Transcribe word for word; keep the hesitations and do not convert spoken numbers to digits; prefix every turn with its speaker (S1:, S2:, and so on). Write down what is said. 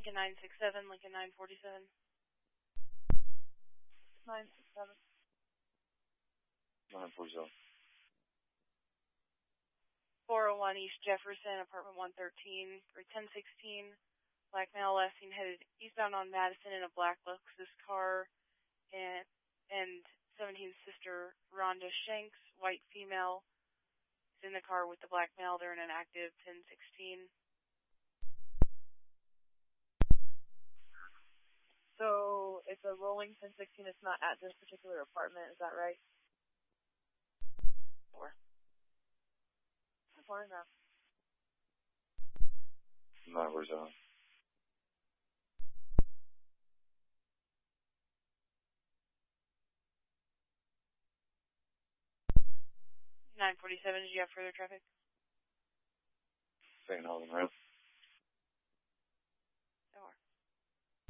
S1: Lincoln nine six seven, Lincoln nine forty-seven.
S2: nine six seven.
S3: nine forty-seven.
S1: four oh one East Jefferson, apartment one thirteen, or ten sixteen. Black male last seen headed eastbound on Madison in a black Lexus car, and and seventeen Sister Rhonda Shanks, white female, is in the car with the black male. They're in an active ten sixteen.
S2: So it's a rolling ten sixteen. It's not at this particular apartment. Is that right?
S1: Four.
S2: Four enough.
S3: nine forty-seven.
S1: nine forty-seven, did you have further traffic?
S3: Saint Helens, right?